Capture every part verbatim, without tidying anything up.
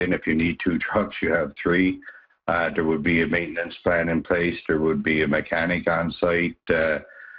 And if you need two trucks, you have three. Uh, there would be a maintenance plan in place. There would be a mechanic on site uh,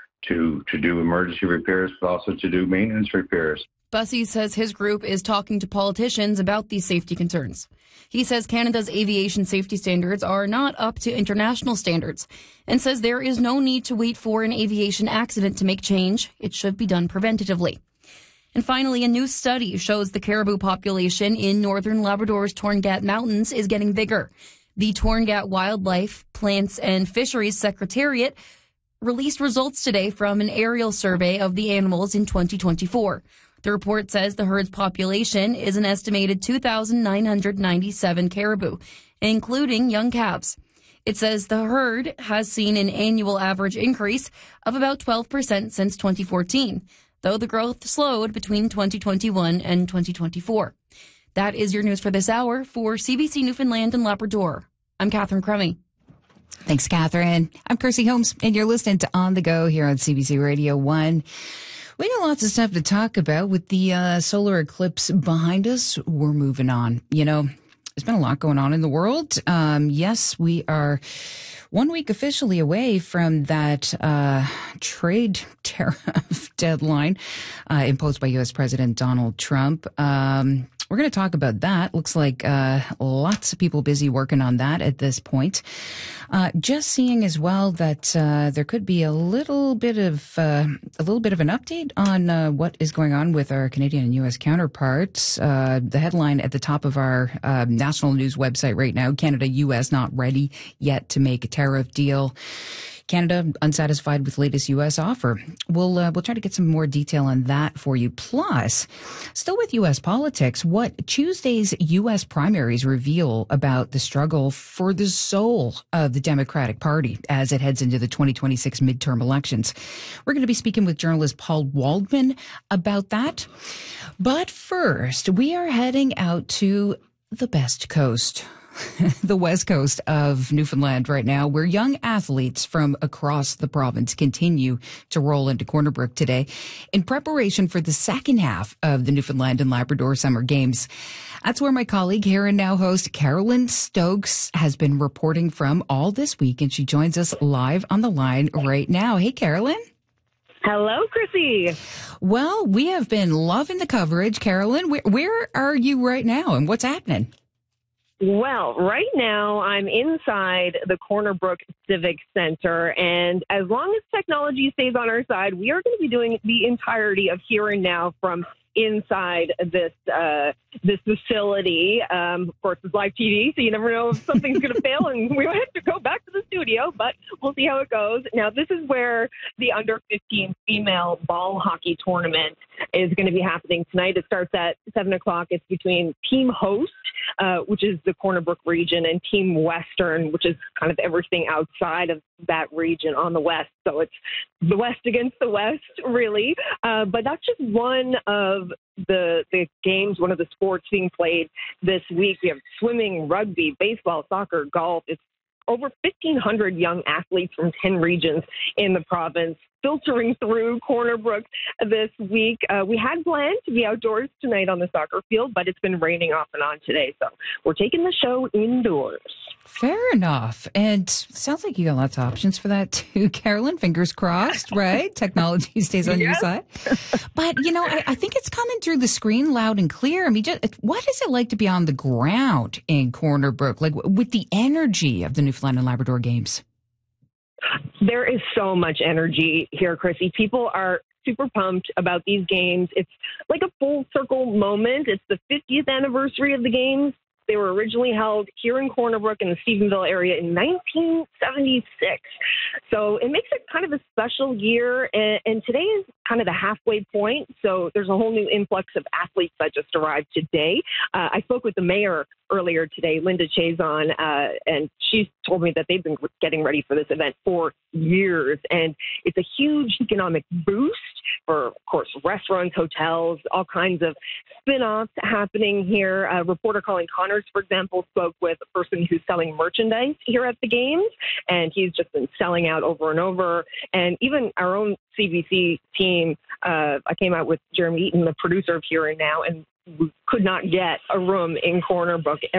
to to do emergency repairs, but also to do maintenance repairs. Bussey says his group is talking to politicians about these safety concerns. He says Canada's aviation safety standards are not up to international standards and says there is no need to wait for an aviation accident to make change. It should be done preventatively. And finally, a new study shows the caribou population in northern Labrador's Torngat Mountains is getting bigger. The Torngat Wildlife, Plants and Fisheries Secretariat released results today from an aerial survey of the animals in twenty twenty-four. The report says the herd's population is an estimated two thousand nine hundred ninety-seven caribou, including young calves. It says the herd has seen an annual average increase of about twelve percent since twenty fourteen, though the growth slowed between twenty twenty-one and twenty twenty-four. That is your news for this hour. For C B C Newfoundland and Labrador, I'm Catherine Crummy. Thanks, Catherine. I'm Kirsty Holmes, and you're listening to On the Go here on C B C Radio one. We got lots of stuff to talk about with the uh, solar eclipse behind us. We're moving on. You know, there's been a lot going on in the world. Um, yes, we are one week officially away from that uh, trade tariff deadline uh, imposed by U S President Donald Trump. Um, we're going to talk about that. Looks like uh, lots of people busy working on that at this point. Uh, just seeing as well that uh, there could be a little bit of uh, a little bit of an update on uh, what is going on with our Canadian and U S counterparts. Uh, the headline at the top of our uh, national news website right now: Canada U S not ready yet to make a tariff deal. Canada unsatisfied with latest U S offer. We'll uh, we'll try to get some more detail on that for you. Plus, still with U S politics, what Tuesday's U S primaries reveal about the struggle for the soul of the Democratic Party as it heads into the twenty twenty-six midterm elections. We're going to be speaking with journalist Paul Waldman about that. But first, we are heading out to the best coast. The west coast of Newfoundland right now, where young athletes from across the province continue to roll into Corner Brook today in preparation for the second half of the Newfoundland and Labrador Summer Games. That's where my colleague here and now host Carolyn Stokes has been reporting from all this week, and she joins us live on the line right now. Hey, Carolyn. Hello, Chrissy. Well, we have been loving the coverage. Carolyn, where, where are you right now and what's happening? Well, right now I'm inside the Corner Brook Civic Center, and as long as technology stays on our side, we are going to be doing the entirety of Here and Now from inside this uh, this facility. Um, of course, it's live T V, so you never know if something's going to fail, and we might have to go back to the studio, but we'll see how it goes. Now, this is where the under fifteen female ball hockey tournament is going to be happening tonight. It starts at seven o'clock. It's between Team Host, uh, which is the Corner Brook region, and Team Western, which is kind of everything outside of that region on the west. So it's the west against the west, really. Uh, but that's just one of the the games, one of the sports being played this week. We have swimming, rugby, baseball, soccer, golf. It's over fifteen hundred young athletes from ten regions in the province filtering through Corner Brook this week. Uh, we had planned to be outdoors tonight on the soccer field, but it's been raining off and on today, so we're taking the show indoors. Fair enough. And sounds like you got lots of options for that too, Carolyn. Fingers crossed, right? Technology stays on yes. your side. But, you know, I, I think it's coming through the screen loud and clear. I mean, just, what is it like to be on the ground in Corner Brook, like with the energy of the Newfoundland and Labrador Games? There is so much energy here, Chrissy. People are super pumped about these games. It's like a full circle moment. It's the fiftieth anniversary of the games. They were originally held here in Corner Brook in the Stephenville area in nineteen seventy-six. So it makes it kind of a special year. And, and today is kind of the halfway point. So there's a whole new influx of athletes that just arrived today. Uh, I spoke with the mayor earlier today, Linda Chazon, uh, and she told me that they've been getting ready for this event for years. And it's a huge economic boost for, of course, restaurants, hotels, all kinds of spin-offs happening here. Uh, reporter Colin Connors, for example, spoke with a person who's selling merchandise here at the games, and he's just been selling out over and over. And even our own C B C team, uh, I came out with Jeremy Eaton, the producer of Here and Now, and we could not get a room in Corner Brook.